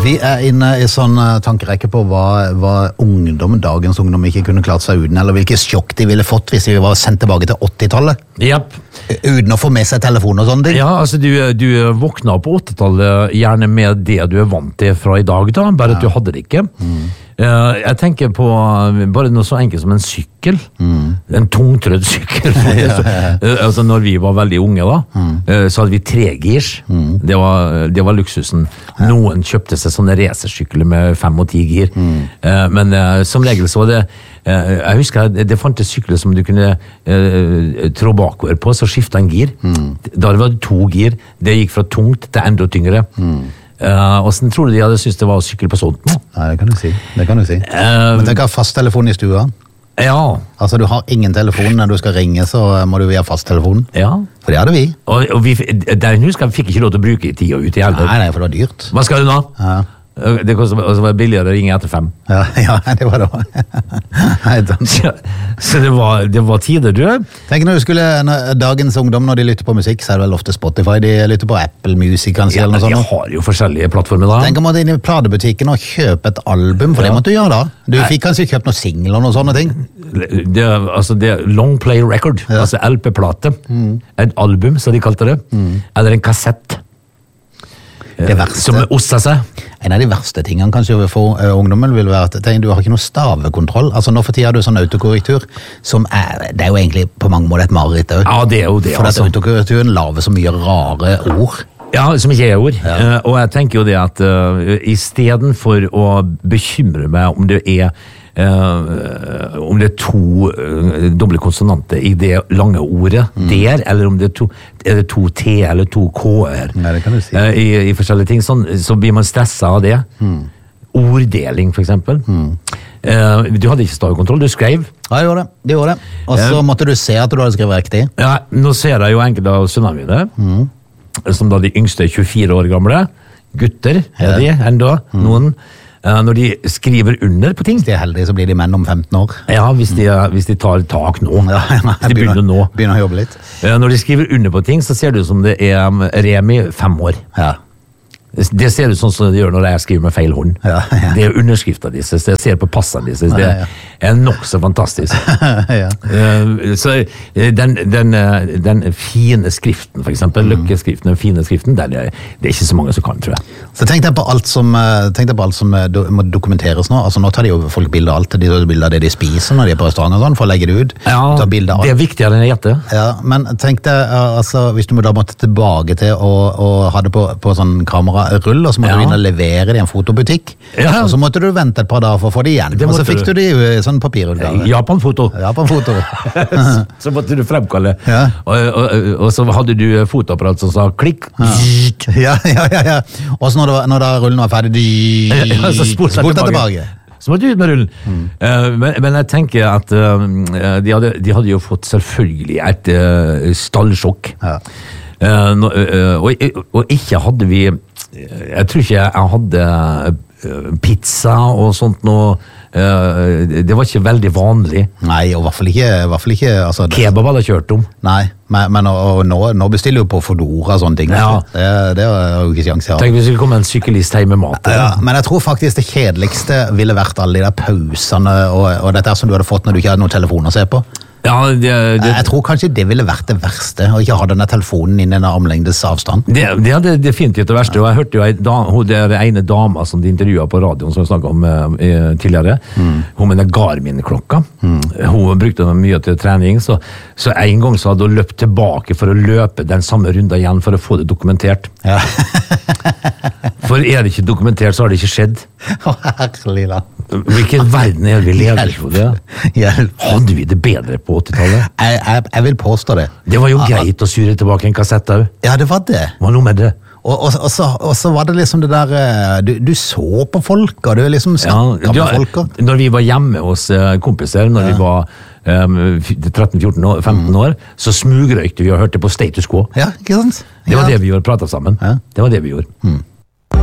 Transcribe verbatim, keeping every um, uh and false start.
Vi er inne i sånn tankerekke på hva, hva ungdom, dagens ungdom ikke kunne klart seg uten, eller hvilke sjokk de ville fått hvis de var sendt tilbake til åttitallet. Yep. Uten å få med seg telefon og sånne ting. Ja, altså du, du våkna på åttitallet gjerne med det du er vant til fra i dag da, bare at du hadde det ikke. Mm. Uh, jeg tenker på bare noe så enkelt som en sykkel. Mm. En tungtrødd sykkel. ja, ja, ja. Uh, altså når vi var veldig unge da, mm. uh, så hadde vi tregirs. Mm. Det, var, det var luksusen. Ja. Noen kjøpte seg sånne racersykler med fem og ti gir. Mm. Uh, men uh, som regel så var det uh, jeg husker det, det fantes sykler som du kunne uh, trå bakover på, så skiftet en gir. Mm. Da var det to gir. Det gikk fra tungt til enda tyngre. Mm. Uh, hvordan tror du de hadde syntes det var å sykle på sånt nå? Nei, det kan du si. Det kan du si. Uh, Men tenk å ha fasttelefon i stua. Ja. Altså, du har ingen telefon når du skal ringe, så må du via fasttelefon. Ja. For det hadde vi. Og, og vi, der husker jeg fikk ikke lov til å bruke tida ut i helden. Nei, nei, for det var dyrt. Hva skal du nå? Ja. Det var billigere å ringe etter fem. Ja, ja det var det også. så så det, var, det var tider, du. Tenk når du skulle, når, dagens ungdom, når de lytter på musikk, så er det vel ofte Spotify, de lytter på Apple Music, kanskje, ja, eller noe sånt. De har jo forskjellige plattformer da. Tenk om å inn i pladebutikken og kjøpe et album, for ja. Det måtte du gjøre da. Du Nei. Fikk kanskje kjøpt noen singler og noen sånne ting. Det, altså det long play record, ja. Altså L P-plate, mm. et album, så de kalte det, mm. eller en kassett. Det verste, som osser seg. En av de verste tingene kanskje for uh, ungdommen vil være at du har ikke noe stavekontroll. Altså nå for tiden har du sånn autokorrektur som er, det er jo egentlig på mange måter et mareritt også. Ja, det er jo det. For altså. at autokorrekturen laver så mye rare ord. Ja, som ikke er ord. Ja. Uh, og jeg tenker jo det at uh, i stedet for å bekymre meg om det er Uh, om det er to uh, doble konsonanter i det lange ordet mm. der, eller om det er to, er det to T eller to K-er ja, det kan du si. uh, i, i forskjellige ting, sånn, så blir man stresset av det. Mm. Orddeling, for eksempel. Mm. Uh, du hadde ikke stavekontroll, du skrev. Ja, jeg gjorde det. det, gjorde det. Og så uh, måtte du se at du hadde skrevet riktig. Ja, nå ser jeg jo enkelte av sønnene mine, mm. som da de yngste tjuefire år gamle, gutter, er de enda, mm. noen, Uh, når de skriver under på ting. Hvis de er heldige, så blir de menn om femten år. Ja, hvis de, hvis de tar tak nå. Ja, ja, hvis de begynner, begynner nå. Begynner å jobbe litt. Uh, når de skriver under på ting, så ser det ut som det er um, Remi fem år. Ja. Det ser ut sånn som det gjør når jeg skriver med feil hånd. Ja, ja. Det er underskriften deres, det ser på passene deres. Det ja, ja. er nok så fantastisk. ja. uh, så den, den, den fine skriften, for eksempel, mm. løkkeskriften, den fine skriften, den er, det er ikke så mange som kan, tror jeg. Så tenk deg på alt som, tenk deg på alt som do, må dokumenteres nå. Altså nå tar de jo folk bilder av alt. De tar bilder av det de spiser når de er på restaurant og sånn, for å legge det ut. Ja, det er viktigere enn jeg gjetter. Ja, men tenk deg, altså, hvis du må da måtte tilbake til å, å ha det på, på sånn kamera rull, og så måtte ja. Du inn og levere det i en fotobutikk. Ja. Og så måtte du vente et par dager for å få det igjen. Det og så fikk du det i sånn papirutgave. Japan-foto. Japan-foto. Så måtte du fremkalle. Ja. Og, og, og så hadde du fotoapparat som sa klikk. Ja, ja, ja. ja. Og så når, det var, når da rullen var ferdig, ja, så spolte jeg tilbake. tilbake. Så måtte du ut med rullen. Mm. Uh, men, men jeg tenker at uh, de, hadde, de hadde jo fått selvfølgelig et uh, stallsjokk. Ja. Uh, no, uh, og, og ikke hadde vi jeg tror ikke jeg hadde pizza og sånt noe uh, det var ikke veldig vanlig. Nei, og i hvert fall ikke, i hvert fall ikke altså, kebab hadde kjørt om. Nei, men, men og, og nå, nå bestiller du på Fodora og sånne ting. Ja. Det, det er jo ikke sjans. Tenk hvis det kom en syklist hjem med mat. Ja, men jeg tror faktisk det kjedeligste ville vært alle de der pausene og, og dette som du hadde fått når du ikke hadde noen telefon å se på. Ja, det, det, jeg tror kanskje det ville vært det verste, å ikke ha denne telefonen inn i en armlengdes avstand. Det, det er definitivt det verste, og jeg hørte jo en da, det er ene dama som de intervjuet på radioen, som vi snakket om eh, tidligere, mm. hun med den Garmin-klokka, mm. hun brukte den mye til trening, så, så en gang så hadde hun løpt tilbake for å løpe den samme runden igjen, for å få det dokumentert. Ja. For er det ikke dokumentert, så har det ikke skjedd. Å, herlig da. Hvilken verden er vi lever på det? Hjelp. Hadde vi det bedre på åttitallet? Jeg, jeg, jeg vil påstå det. Det var jo ja, greit å syre tilbake en kassett også. Ja, det var det. Det var noe med det. Og, og, og, så, og så var det liksom det der, du, du så på folk, og du liksom snakket ja, med folk. Og. Når vi var hjemme hos kompiser, når ja. Vi var um, tretten fjorten femten år, mm. så smugrøykte vi og hørte på Status Quo. Ja, ikke sant? Det var ja. Det vi gjorde, pratet sammen. Ja. Det var det vi gjorde. Mm.